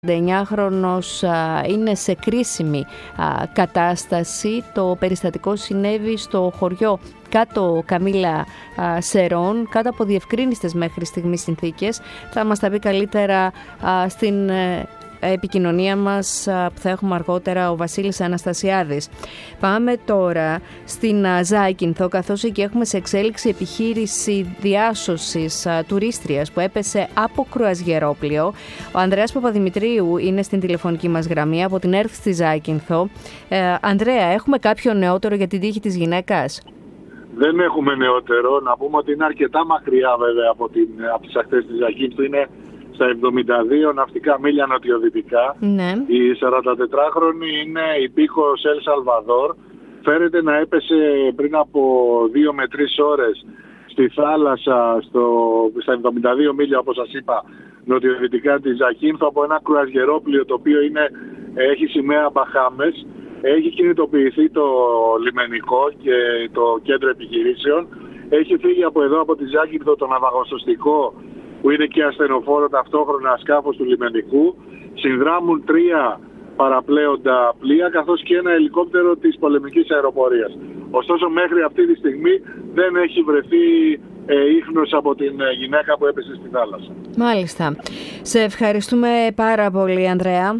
49χρονος είναι σε κρίσιμη κατάσταση. Το περιστατικό συνέβη στο χωριό Κάτω Καμήλα Σερών, κάτω από διευκρίνιστες μέχρι στιγμής συνθήκες. Θα μας τα πει καλύτερα στην επικοινωνία μας που θα έχουμε αργότερα ο Βασίλης Αναστασιάδης. Πάμε τώρα στην Ζάκυνθο, καθώς εκεί έχουμε σε εξέλιξη επιχείρηση διάσωσης τουρίστριας που έπεσε από κρουαζιερόπλοιο. Ο Ανδρέας Παπαδημητρίου είναι στην τηλεφωνική μας γραμμή από την ΕΡΤ στη Ζάκυνθο. Ανδρέα, έχουμε κάποιο νεότερο για την τύχη της γυναίκας? Δεν έχουμε νεότερο. Να πούμε ότι είναι αρκετά μακριά βέβαια από τις ακτές της Ζάκυνθου. Είναι στα 72 ναυτικά μίλια νοτιοδυτικά. Ναι. Η 44χρονη είναι υπήκοος Ελ Σαλβαδόρ. Φέρεται να έπεσε πριν από 2 με 3 ώρες στη θάλασσα στα 72 μίλια, όπως σας είπα, νοτιοδυτικά της Ζάκυνθου από ένα κρουαζιερόπλοιο το οποίο έχει σημαία Μπαχάμες. Έχει κινητοποιηθεί το λιμενικό και το κέντρο επιχειρήσεων. Έχει φύγει από εδώ, από τη Ζάκυνθο, το ναυαγοσωστικό που είναι και ασθενοφόρο ταυτόχρονα σκάφος του λιμενικού. Συνδράμουν 3 παραπλέοντα πλοία καθώς και ένα ελικόπτερο της πολεμικής αεροπορίας. Ωστόσο μέχρι αυτή τη στιγμή δεν έχει βρεθεί ίχνος από την γυναίκα που έπεσε στη θάλασσα. Μάλιστα. Σε ευχαριστούμε πάρα πολύ, Ανδρέα.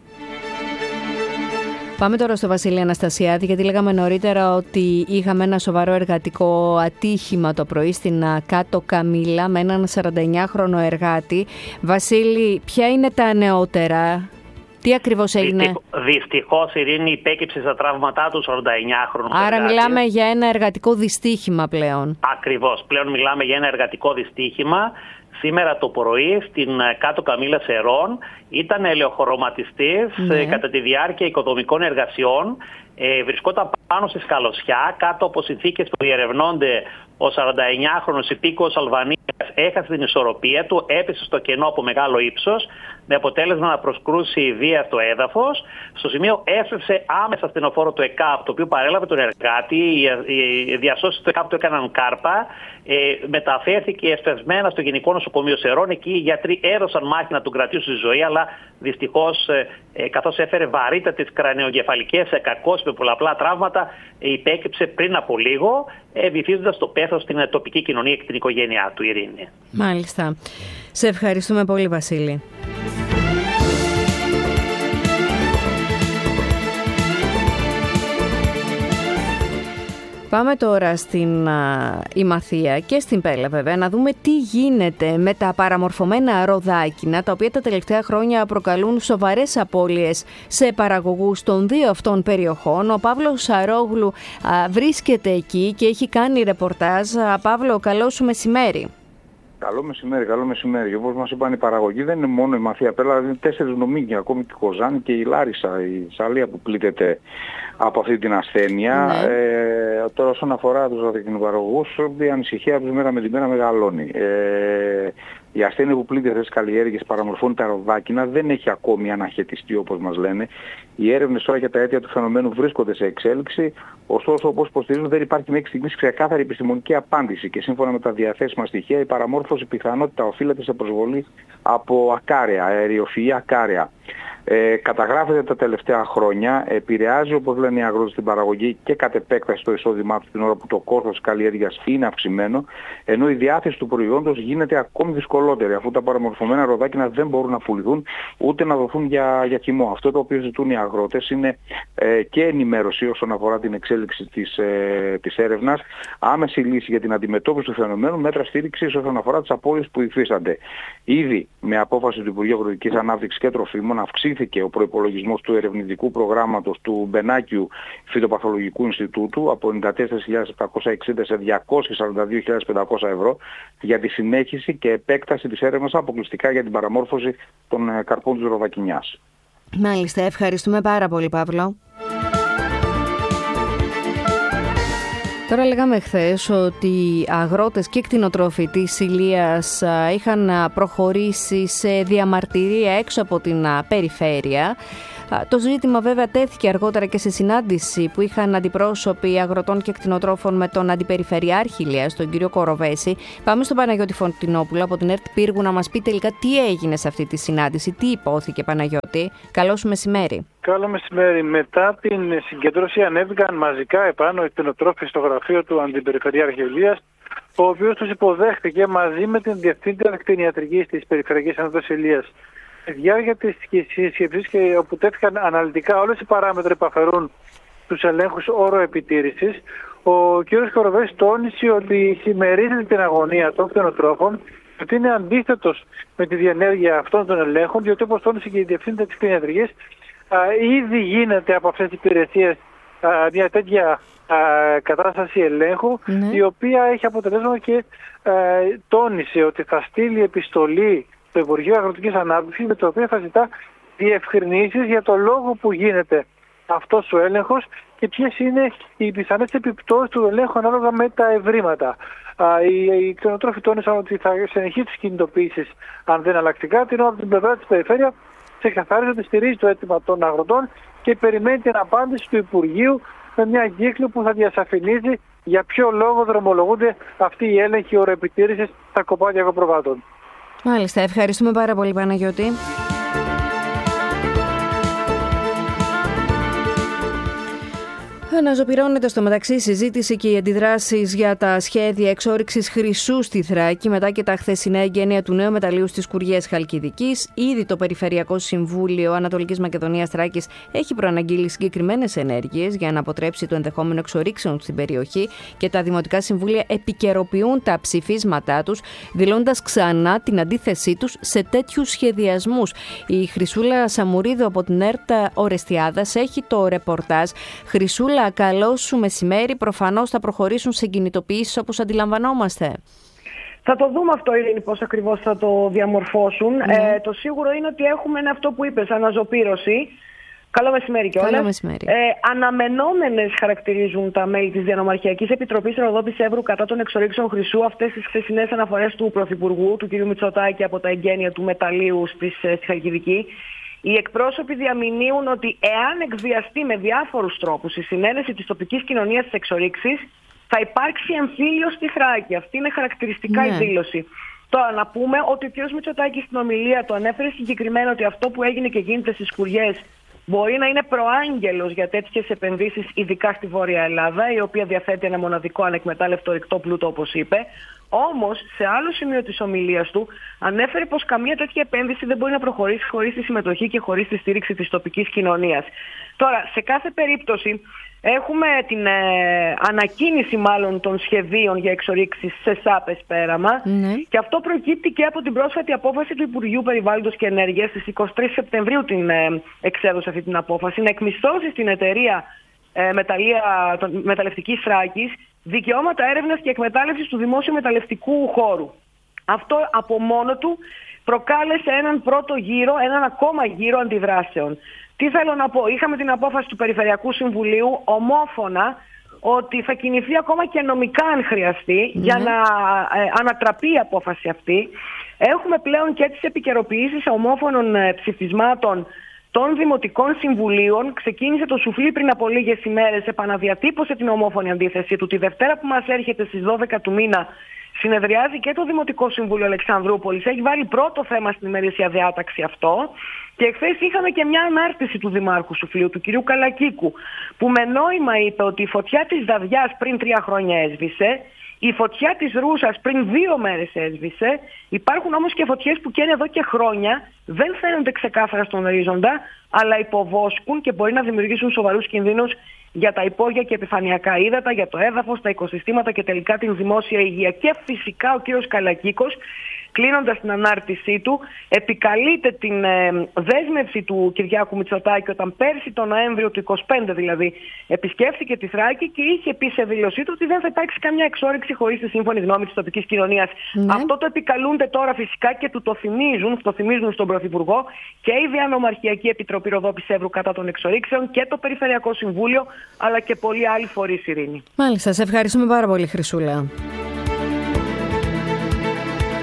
Πάμε τώρα στο Βασίλη Αναστασιάδη, γιατί λέγαμε νωρίτερα ότι είχαμε ένα σοβαρό εργατικό ατύχημα το πρωί στην Κάτω Καμήλα με έναν 49χρονο εργάτη. Βασίλη, ποια είναι τα νεότερα? Τι ακριβώς έγινε? Δυστυχώς, Ειρήνη, υπέκυψε στα τραύματά του 49χρονου. Άρα εργάτη. Μιλάμε για ένα εργατικό δυστύχημα πλέον. Ακριβώς. Πλέον μιλάμε για ένα εργατικό δυστύχημα. Σήμερα το πρωί στην Κάτω Καμήλα Σερών ήταν ελαιοχρωματιστής κατά τη διάρκεια οικοδομικών εργασιών. Βρισκόταν πάνω στη σκαλωσιά κάτω από συνθήκες που διερευνώνται. Ο 49χρονος υπήκοος Αλβανίας έχασε την ισορροπία του, έπεσε στο κενό από μεγάλο ύψος με αποτέλεσμα να προσκρούσει βία στο έδαφος. Στο σημείο έστρεψε άμεσα ασθενοφόρο του ΕΚΑΠ, το οποίο παρέλαβε τον εργάτη. Οι διασώσεις του ΕΚΑΠ του έκαναν κάρπα. Μεταφέρθηκε εσπευσμένα στο Γενικό Νοσοκομείο Σερών. Εκεί οι γιατροί έδωσαν μάχη να τον κρατήσουν στη ζωή, αλλά δυστυχώς, καθώς έφερε βαρύτατες κρανιογκεφαλικές κακώσεις με πολλαπλά τραύματα, υπέκυψε πριν από λίγο, βυθίζοντας το πέθος στην τοπική κοινωνία και την οικογένειά του, Ειρήνη. Μάλιστα. Σε ευχαριστούμε πολύ, Βασίλη. Πάμε τώρα στην Ημαθία και στην Πέλα βέβαια να δούμε τι γίνεται με τα παραμορφωμένα ροδάκινα, τα οποία τα τελευταία χρόνια προκαλούν σοβαρές απώλειες σε παραγωγούς των 2 αυτών περιοχών. Ο Παύλος Σαρόγλου βρίσκεται εκεί και έχει κάνει ρεπορτάζ. Παύλο, καλό σου μεσημέρι. Καλό μεσημέρι. Όπως μας είπαν, η παραγωγή δεν είναι μόνο η Μαθία Πέλα, είναι 4 νομίγια, ακόμη και η Κοζάνη και η Λάρισα, η Σαλία που πλήττεται από αυτή την ασθένεια. Ναι. Τώρα όσον αφορά τους ροδακινοπαραγωγούς, η ανησυχία τους μέρα με τη μέρα μεγαλώνει. Η ασθένεια που πλήττει αυτές τις καλλιέργειες, παραμορφώνει τα ροδάκινα, δεν έχει ακόμη αναχαιτιστεί όπως μας λένε. Οι έρευνες τώρα για τα αίτια του φαινομένου βρίσκονται σε εξέλιξη. Ωστόσο, όπως υποστηρίζουν, δεν υπάρχει μέχρι στιγμής ξεκάθαρη επιστημονική απάντηση και σύμφωνα με τα διαθέσιμα στοιχεία, η παραμόρφωση πιθανότητα οφείλεται σε προσβολή από ακάραια, αεριοφυή ακάραια. Καταγράφεται τα τελευταία χρόνια, επηρεάζει όπως λένε οι αγρότες την παραγωγή και κατ' επέκταση το εισόδημά του την ώρα που το κόστος της καλλιέργειας είναι αυξημένο, ενώ η διάθεση του προϊόντος γίνεται ακόμη δυσκολότερη, αφού τα παραμορφωμένα ροδάκινα δεν μπορούν να πουληθούν ούτε να δοθούν για χυμό. Αυτό το οποίο ζητούν οι αγρότες είναι και ενημέρωση όσον αφορά την εξέλιξη της έρευνας, άμεση λύση για την αντιμετώπιση του φαινομένου, μέτρα στήριξης όσον αφορά τις απώλειες που υφίστανται. Ήδη με απόφαση του Υπουργείου Αγροτικής Ανάπτυξης και Τροφίμων αυξήθηκε ο προϋπολογισμός του ερευνητικού προγράμματος του Μπενάκιου Φυτοπαθολογικού Ινστιτούτου από 94.760 σε 242.500 ευρώ για τη συνέχιση και επέκταση της έρευνας αποκλειστικά για την παραμόρφωση των καρπών της ροδακινιάς. Μάλιστα, ευχαριστούμε πάρα πολύ, Παύλο. Τώρα λέγαμε χθες ότι οι αγρότες και κτηνοτρόφοι της Ηλίας είχαν προχωρήσει σε διαμαρτυρία έξω από την περιφέρεια Το ζήτημα βέβαια τέθηκε αργότερα και σε συνάντηση που είχαν αντιπρόσωποι αγροτών και κτηνοτρόφων με τον Αντιπεριφερειάρχη Ηλίας, τον κύριο Κοροβέση. Πάμε στον Παναγιώτη Φωτεινόπουλο από την ΕΡΤ Πύργου να μας πει τελικά τι έγινε σε αυτή τη συνάντηση, τι υπόθηκε, Παναγιώτη. Καλό σου μεσημέρι. Καλό μεσημέρι. Μετά την συγκέντρωση ανέβηκαν μαζικά επάνω οι κτηνοτρόφοι στο γραφείο του Αντιπεριφερειάρχη Ηλίας, ο οποίος τους υποδέχτηκε μαζί με την Διευθύντρια Κτηνιατρικής της Περιφερειακής Ένωσης Ηλίας. Στη διάρκεια της συσκεψής και όπου τέθηκαν αναλυτικά όλες οι παράμετροι που αφαιρούν τους ελέγχους όροεπιτήρησης, ο κ. Κοροβέσης τόνισε ότι συμμερίζεται την αγωνία των κτηνοτρόφων, ότι είναι αντίθετος με τη διενέργεια αυτών των ελέγχων, διότι όπως τόνισε και η Διευθύντρια της Κτηνιατρικής, ήδη γίνεται από αυτές τις υπηρεσίες μια τέτοια κατάσταση ελέγχου, η οποία έχει αποτελέσμα και τόνισε ότι θα στείλει επιστολή στο Υπουργείο Αγροτικής Ανάπτυξης, με το οποίο θα ζητά διευκρινήσεις για το λόγο που γίνεται αυτός ο έλεγχος και ποιες είναι οι πιθανές επιπτώσεις του ελέγχου ανάλογα με τα ευρήματα. Οι κτηνοτρόφοι τόνισαν ότι θα συνεχίσει τις κινητοποιήσεις αν δεν αλλάξει κάτι, ενώ από την πλευρά της Περιφέρεια ξεκαθάρισε ότι στηρίζει το αίτημα των αγροτών και περιμένει την απάντηση του Υπουργείου με μια εγκύκλιο που θα διασαφηνίζει για ποιο λόγο δρομολογούνται αυτοί οι έλεγχοι οροεπιτήρησης στα κοπάδια αγροπροβάτων. Μάλιστα, ευχαριστούμε πάρα πολύ, Παναγιώτη. Αναζωπυρώνεται στο μεταξύ συζήτηση και οι αντιδράσεις για τα σχέδια εξόρυξης χρυσού στη Θράκη μετά και τα χθεσινά εγγένεια του νέου μεταλλείου στις Κουριές Χαλκιδικής. Ήδη το Περιφερειακό Συμβούλιο Ανατολικής Μακεδονίας Θράκης έχει προαναγγείλει συγκεκριμένες ενέργειες για να αποτρέψει το ενδεχόμενο εξορίξεων στην περιοχή και τα Δημοτικά Συμβούλια επικαιροποιούν τα ψηφίσματά τους, δηλώντας ξανά την αντίθεσή τους σε τέτοιους σχεδιασμούς. Η Χρυσούλα Σαμουρίδου από την ΕΡΤ Ορεστιάδας έχει το ρεπορτάζ. Χρυσούλα, καλό σου μεσημέρι. Προφανώς θα προχωρήσουν σε κινητοποιήσεις όπως αντιλαμβανόμαστε. Θα το δούμε αυτό, Ειρήνη, πώς ακριβώς θα το διαμορφώσουν. Το σίγουρο είναι ότι έχουμε αυτό που είπες, αναζωπήρωση. Καλό μεσημέρι κιόλας. Καλό μεσημέρι. Αναμενόμενες χαρακτηρίζουν τα μέλη της Διανομαρχιακής Επιτροπής Ροδόπης Εύρου κατά των εξορίξεων χρυσού αυτές τις χθεσινές αναφορές του Πρωθυπουργού, του κ. Μητσοτάκη, από τα εγγένεια του μεταλλείου στη Χαλκιδική. Οι εκπρόσωποι διαμηνύουν ότι εάν εκβιαστεί με διάφορους τρόπους η συνένεση της τοπικής κοινωνίας της εξορίξης, θα υπάρξει εμφύλιος στη Θράκη. Αυτή είναι χαρακτηριστικά η δήλωση. Τώρα να πούμε ότι ο κ. Μητσοτάκης στην ομιλία του ανέφερε συγκεκριμένα ότι αυτό που έγινε και γίνεται στις Κουριές μπορεί να είναι προάγγελος για τέτοιες επενδύσεις, ειδικά στη Βόρεια Ελλάδα, η οποία διαθέτει ένα μοναδικό ανεκμετάλλευτο ορυκτό πλούτο, όπως είπε. Όμως, σε άλλο σημείο της ομιλίας του, ανέφερε πως καμία τέτοια επένδυση δεν μπορεί να προχωρήσει χωρίς τη συμμετοχή και χωρίς τη στήριξη της τοπικής κοινωνίας. Τώρα, σε κάθε περίπτωση, έχουμε την ανακοίνηση μάλλον των σχεδίων για εξορίξεις σε ΣΑΠΕΣ πέραμα και αυτό προκύπτει και από την πρόσφατη απόφαση του Υπουργείου Περιβάλλοντος και Ενέργειας. Στις 23 Σεπτεμβρίου την εξέδωσε αυτή την απόφαση, να εκμισθώσει στην εταιρεία μεταλλευτικής Θράκης δικαιώματα έρευνας και εκμετάλλευσης του δημόσιου μεταλλευτικού χώρου. Αυτό από μόνο του προκάλεσε έναν ακόμα γύρο αντιδράσεων. Τι θέλω να πω, είχαμε την απόφαση του Περιφερειακού Συμβουλίου ομόφωνα ότι θα κινηθεί ακόμα και νομικά αν χρειαστεί για να ανατραπεί η απόφαση αυτή. Έχουμε πλέον και τις επικαιροποιήσεις ομόφωνων ψηφισμάτων των Δημοτικών Συμβουλίων. Ξεκίνησε το σουφλί πριν από λίγες ημέρες, επαναδιατύπωσε την ομόφωνη αντίθεσή του. Τη Δευτέρα που μας έρχεται στις 12 του μήνα συνεδριάζει και το Δημοτικό Συμβούλιο Αλεξανδρούπολης. Έχει βάλει πρώτο θέμα στην ημερήσια διάταξη αυτό. Και χθες είχαμε και μια ανάρτηση του Δημάρχου Σουφλίου, του κυρίου Καλακίκου, που με νόημα είπε ότι η φωτιά της Δαδιάς πριν 3 χρόνια έσβησε, η φωτιά της Ρούσας πριν 2 μέρες έσβησε, υπάρχουν όμως και φωτιές που καίνε εδώ και χρόνια, δεν φαίνονται ξεκάθαρα στον ορίζοντα, αλλά υποβόσκουν και μπορεί να δημιουργήσουν σοβαρούς κινδύνους για τα υπόγεια και επιφανειακά ύδατα, για το έδαφος, τα οικοσυστήματα και τελικά την δημόσια υγεία. Και φυσικά ο κύριος Καλακίκος, κλείνοντας την ανάρτησή του, επικαλείται την δέσμευση του Κυριάκου Μητσοτάκη όταν πέρσι τον Νοέμβριο του 2025 δηλαδή επισκέφθηκε τη Θράκη και είχε πει σε δήλωσή του ότι δεν θα υπάρξει καμιά εξόρυξη χωρίς τη σύμφωνη γνώμη της τοπικής κοινωνίας. Αυτό το επικαλούνται τώρα φυσικά και του το θυμίζουν στον Πρωθυπουργό και η Διανομαρχιακή Επιτροπή Ροδόπης Εύρου κατά των εξορίξεων και το Περιφερειακό Συμβούλιο, αλλά και πολλοί άλλοι φορείς, Ειρήνη. Μάλιστα, σε ευχαριστούμε πάρα πολύ, Χρυσούλα.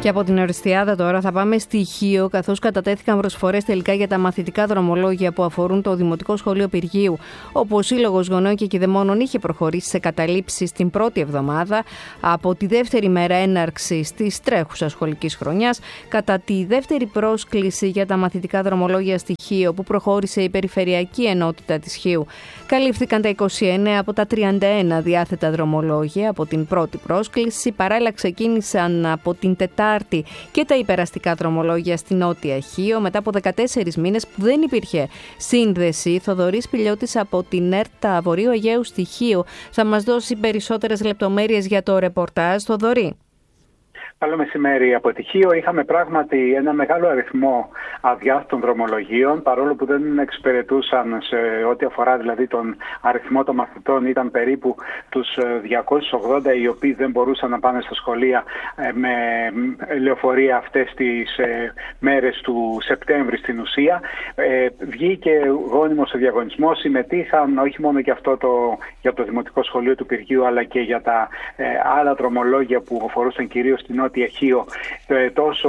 Και από την Οριστιάδα τώρα θα πάμε στη Χίο, καθώς κατατέθηκαν προσφορές τελικά για τα μαθητικά δρομολόγια που αφορούν το Δημοτικό Σχολείο Πυργίου, όπου ο Σύλλογος Γονέων και Κηδεμόνων είχε προχωρήσει σε καταλήψεις την πρώτη εβδομάδα από τη δεύτερη μέρα έναρξης της τρέχουσας σχολικής χρονιάς. Κατά τη δεύτερη πρόσκληση για τα μαθητικά δρομολόγια στη Χίο, που προχώρησε η Περιφερειακή Ενότητα της Χίου, καλύφθηκαν τα 29 από τα 31 διάθετα δρομολόγια από την πρώτη πρόσκληση. Παράλληλα ξεκίνησαν από την Τετάρτη και τα υπεραστικά δρομολόγια στη Νότια Χίο, μετά από 14 μήνες που δεν υπήρχε σύνδεση. Θοδωρής Πηλιώτης από την ΕΡΤΑ Βορείου Αιγαίου στη Χίο θα μας δώσει περισσότερες λεπτομέρειες για το ρεπορτάζ. Θοδωρή. Καλό μεσημέρι. Από τη Χίο είχαμε πράγματι ένα μεγάλο αριθμό αδιάστατων δρομολογίων, παρόλο που δεν εξυπηρετούσαν σε ό,τι αφορά δηλαδή τον αριθμό των μαθητών. Ήταν περίπου τους 280 οι οποίοι δεν μπορούσαν να πάνε στα σχολεία με λεωφορεία αυτές τις μέρες του Σεπτέμβρη στην ουσία. Βγήκε γόνιμος ο διαγωνισμός, συμμετείχαν όχι μόνο για το Δημοτικό Σχολείο του Πυργίου, αλλά και για τα άλλα δρομολόγια που αφορούσαν κυρίως την Νότια Χίο, τόσο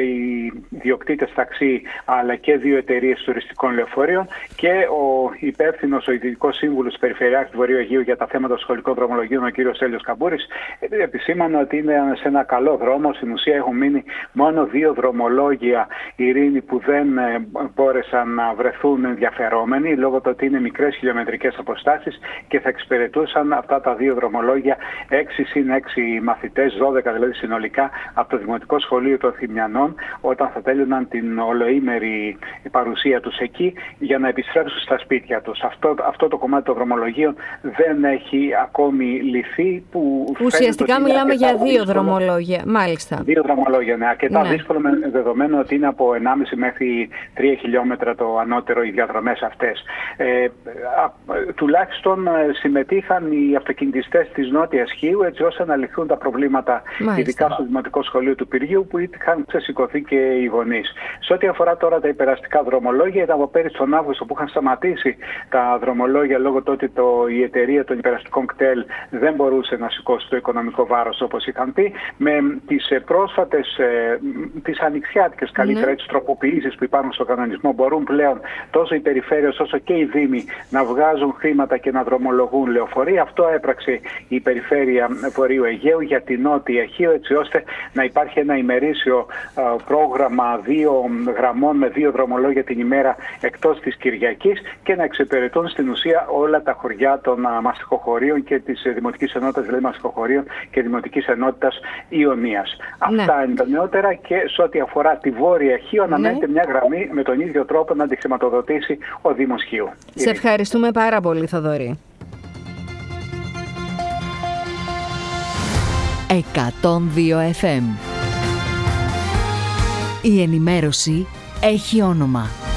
οι διοκτήτες ταξί αλλά και δύο εταιρείες τουριστικών λεωφορείων, και ο υπεύθυνος, ο ειδικός σύμβουλος του Περιφερειάρχη του Βορείου Αιγαίου για τα θέματα σχολικών δρομολογίων, ο κ. Έλεος Καμπούρης, επισήμανε ότι είναι σε ένα καλό δρόμο. Στην ουσία έχουν μείνει μόνο 2 δρομολόγια, Ειρήνη, που δεν μπόρεσαν να βρεθούν ενδιαφερόμενοι λόγω του ότι είναι μικρές χιλιομετρικές αποστάσεις, και θα εξυπηρετούσαν αυτά τα 2 δρομολόγια 6 συν 6 μαθητές, 12 δηλαδή συνολικά, από το Δημοτικό Σχολείο των Θημιανών, όταν θα τέλειωναν την ολοήμερη παρουσία τους εκεί για να επιστρέψουν στα σπίτια τους. Αυτό το κομμάτι των δρομολογίων δεν έχει ακόμη λυθεί. Ουσιαστικά μιλάμε για 2 δρομολόγια. Μάλιστα. 2 δρομολόγια, ναι. Αρκετά δύσκολο, με δεδομένο ότι είναι από 1,5 μέχρι 3 χιλιόμετρα το ανώτερο οι διαδρομές αυτές. Τουλάχιστον συμμετείχαν οι αυτοκινητιστές της Νότιας Χίου, έτσι ώστε να λυθούν τα προβλήματα, ειδικά στο Δημοτικό Σχολείο του Πυργίου, που είχαν ξεσηκωθεί και οι γονείς. Σε ό,τι αφορά τώρα τα υπεραστικά δρομολόγια, ήταν από πέρυσι τον Αύγουστο που είχαν σταματήσει τα δρομολόγια λόγω του ότι η εταιρεία των υπεραστικών κτέλ δεν μπορούσε να σηκώσει το οικονομικό βάρος όπως είχαν πει. Με τις πρόσφατες, τις ανοιξιάτικες καλύτερα τροποποιήσεις που υπάρχουν στο κανονισμό, μπορούν πλέον τόσο οι περιφέρειες όσο και οι δήμοι να βγάζουν χρήματα και να δρομολογούν λεωφορεία. Αυτό έπραξε η Περιφέρεια Βορείου Αιγαίου για την Νότια Χίο, έτσι ώστε να υπάρχει ένα ημερήσιο πρόγραμμα 2 γραμμών με 2 δρομολόγια την ημέρα εκτός της Κυριακής, και να εξυπηρετούν στην ουσία όλα τα χωριά των μαστιχοχωρίων και της Δημοτικής Ενότητας, δηλαδή Μαστιχοχωρίων και Δημοτικής Ενότητας Ιωνίας. Αυτά είναι τα νεότερα, και σε ό,τι αφορά τη Βόρεια Χίο αναμένεται μια γραμμή με τον ίδιο τρόπο να αντιχρηματοδοτήσει ο Δήμος Χίου. Σε ευχαριστούμε πάρα πολύ, Θοδωρή. 102 FM. Η ενημέρωση έχει όνομα.